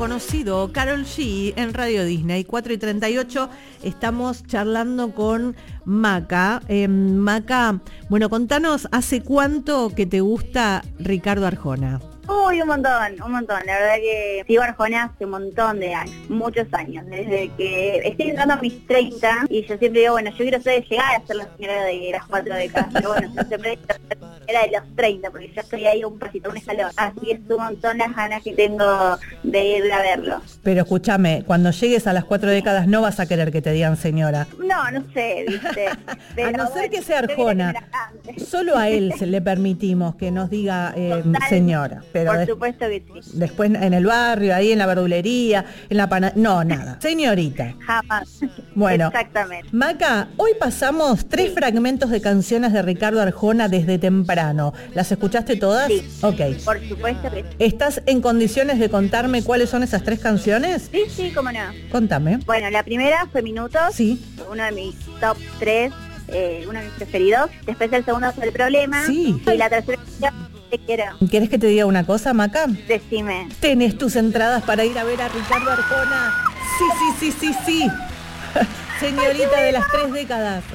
conocido Karol G en Radio Disney, 4:38. Estamos charlando con Maca. Maca, bueno, contanos, ¿hace cuánto que te gusta Ricardo Arjona? Uy, un montón. La verdad que sigo a Arjona hace un montón de años, muchos años, desde que estoy entrando a mis 30 y yo siempre digo, bueno, yo quiero llegar a ser la señora de las 4 décadas, pero bueno, yo siempre era de los 30, porque ya estoy ahí un pasito, un escalón, así es un montón las ganas que tengo de ir a verlo. Pero escúchame, cuando llegues a las 4 décadas no vas a querer que te digan señora. No sé, viste. Pero a no ser que sea Arjona, solo a él se le permitimos que nos diga señora. Pero por supuesto que sí. Después en el barrio, ahí en la verdulería, en la no, nada. Señorita. Jamás. Bueno, exactamente. Maca, hoy pasamos 3 fragmentos de canciones de Ricardo Arjona desde temprano. ¿Las escuchaste todas? Sí. Ok. Por supuesto que sí. ¿Estás en condiciones de contarme cuáles son esas 3 canciones? Sí, cómo no. Contame. Bueno, la primera fue Minutos. Sí. Uno de mis top 3, uno de mis preferidos. Después el segundo fue El Problema. Sí. Y la tercera Te Quiero. ¿Querés que te diga una cosa, Maca? Decime. Tenés tus entradas para ir a ver a Ricardo Arjona. Sí. Señorita de las 3 décadas.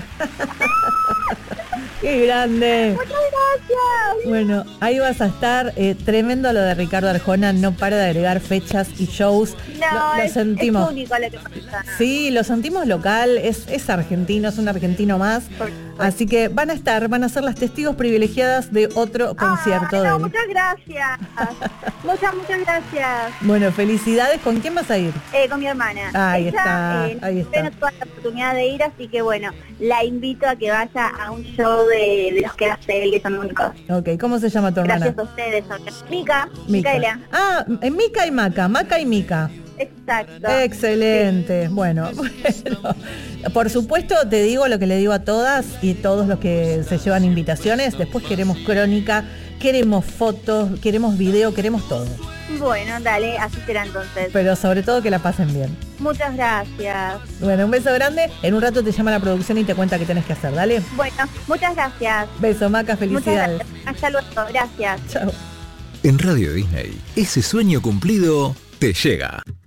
¡Qué grande! Muchas gracias. Bueno, ahí vas a estar. Tremendo lo de Ricardo Arjona. No para de agregar fechas y shows. No, lo sentimos. es único lo que pasa. Sí, lo sentimos local. Es argentino, es un argentino más. Así que van a ser las testigos privilegiadas de otro concierto de él. Muchas gracias. muchas gracias. Bueno, felicidades. ¿Con quién vas a ir? Con mi hermana. Ahí Ella, está. Tengo toda la oportunidad de ir, así que bueno, la invito a que vaya a un show de los que hace él, que son únicos. Ok, ¿cómo se llama tu hermana? Gracias a ustedes. Micaela. Ah, Mica y Maca y Mica. Exacto. Excelente. Sí. Bueno, por supuesto te digo lo que le digo a todas y todos los que se llevan invitaciones. Después queremos crónica, queremos fotos, queremos video, queremos todo. Bueno, dale, así será entonces. Pero sobre todo que la pasen bien. Muchas gracias. Bueno, un beso grande. En un rato te llama la producción y te cuenta qué tenés que hacer. Dale. Bueno, muchas gracias. Beso, Maca, felicidades. Hasta luego, gracias. Chao. En Radio Disney, ese sueño cumplido te llega.